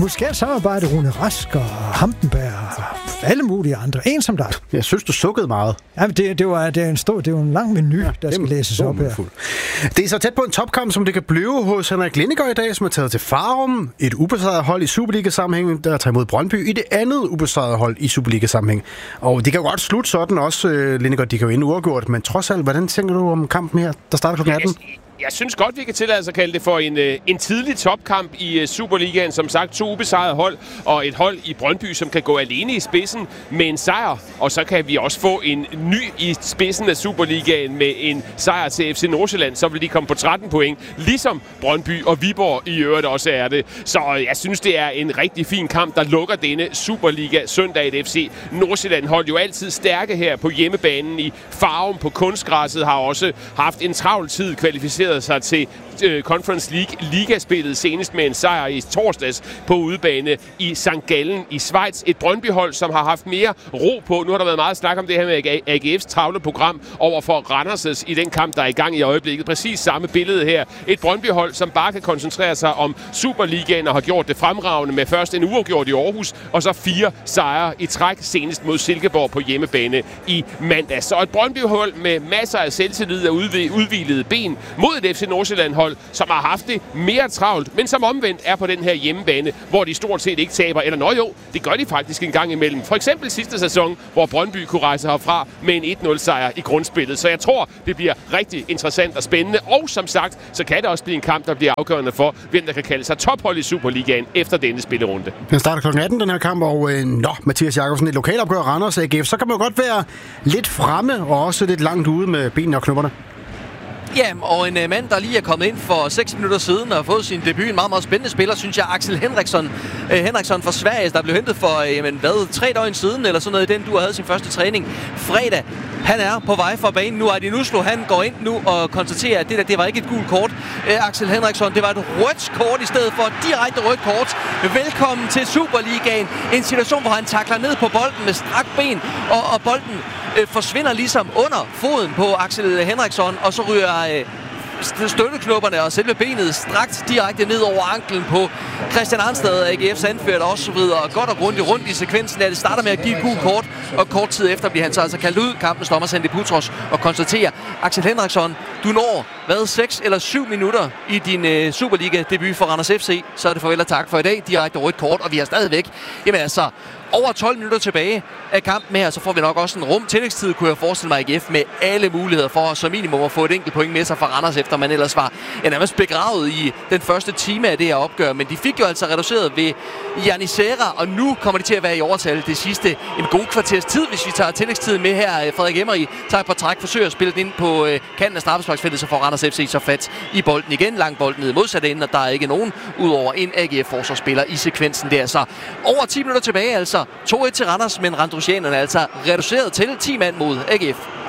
Måske et samarbejde Rune Rask og Hampenberg og alle mulige andre. En som dig. Jeg synes, du sukkede meget. Jamen, det er jo en lang menu, der skal læses op her. Det er så tæt på en topkamp, som det kan blive hos Henrik Lindegaard i dag, som er taget til Farum. Et ubesejret hold i Superliga-sammenhæng, der tager imod Brøndby i det andet ubesejrede hold i Superliga-sammenhæng. Og det kan jo godt slutte sådan også, Lindegaard, de kan jo ende uafgjort. Men trods alt, hvordan tænker du om kampen her, der starter kl. 18? Jeg synes godt, vi kan tillade os at kalde det for en tidlig topkamp i Superligaen. Som sagt, 2 ubesejrede hold og et hold i Brøndby, som kan gå alene i spidsen med en sejr. Og så kan vi også få en ny i spidsen af Superligaen med en sejr til FC Nordsjælland. Så vil de komme på 13 point, ligesom Brøndby og Viborg i øvrigt også er det. Så jeg synes, det er en rigtig fin kamp, der lukker denne Superliga søndag. Et FC Nordsjælland hold jo altid stærke her på hjemmebanen i Farum på kunstgræsset. Har også haft en travl tid kvalificeret sig til Conference League ligaspillet senest med en sejr i torsdags på udebane i St. Gallen i Schweiz. Et Brøndby-hold, som har haft mere ro på. Nu har der været meget snak om det her med AGF's travle program over for Randers' i den kamp, der er i gang i øjeblikket. Præcis samme billede her. Et Brøndby-hold, som bare kan koncentrere sig om Superligaen og har gjort det fremragende med først en uafgjort i Aarhus, og så 4 sejre i træk senest mod Silkeborg på hjemmebane i mandag. Så et Brøndby-hold med masser af selvtillid og udhvilede ben mod et FC Nordsjælland-hold, som har haft det mere travlt, men som omvendt er på den her hjemmebane, hvor de stort set ikke taber. Eller jo, det gør de faktisk en gang imellem. For eksempel sidste sæson, hvor Brøndby kunne rejse herfra med en 1-0-sejr i grundspillet. Så jeg tror, det bliver rigtig interessant og spændende. Og som sagt, så kan det også blive en kamp, der bliver afgørende for, hvem der kan kalde sig tophold i Superligaen efter denne spillerunde. Den starter kl. 18, den her kamp, og Mathias Jakobsen, et lokalopgør Randers AGF, så kan man jo godt være lidt fremme og også lidt langt ude med benene og knopperne. Ja, og en mand, der lige er kommet ind for 6 minutter siden og har fået sin debut. En meget, meget spændende spiller, synes jeg, Axel Henriksson fra Sverige, der blev hentet for 3 døgn siden, eller sådan noget i den du havde sin første træning fredag. Han er på vej fra banen nu. Adin Uslo, han går ind nu og konstaterer, at det var ikke et gult kort. Axel Henriksson, det var et rødt kort i stedet for et direkte rødt kort. Velkommen til Superligaen. En situation, hvor han takler ned på bolden med strakt ben, og bolden forsvinder ligesom under foden på Axel Henriksson, og så ryger støtteknopperne og selve benet strakt direkte ned over anklen på Christian Arnstad, AGF's anfører, og så videre. Godt og grundigt rundt i sekvensen, det starter med at give et gult kort, og kort tid efter bliver han så altså kaldt ud. Kampens dommer Sandy Putros og konstaterer, Axel Henriksson, du når 6 eller 7 minutter i din Superliga-debut for Randers FC, så er det farvel og tak for i dag. Direkte rødt kort, og vi har stadigvæk, over 12 minutter tilbage af kampen her, så får vi nok også en tillægstid, kunne jeg forestille mig, AGF med alle muligheder for som minimum at få et enkelt point med sig fra Randers, efter man ellers var nærmest begravet i den første time af det her opgør. Men de fik jo altså reduceret ved Gianni Serra, og nu kommer de til at være i overtal det sidste en god kvarters tid, hvis vi tager tillægstiden med her. Frederik Emery tager på træk, forsøger at spille den ind på kanten af straffesparksfeltet, så får Randers FC så fat i bolden igen. Langt bolden ned modsatte ende, og der er ikke nogen udover en AGF-forsvarsspiller i sekvensen der. Så over 10 minutter tilbage, altså 2-1 til Randers, men randrusianerne er altså reduceret til 10 mand mod AGF.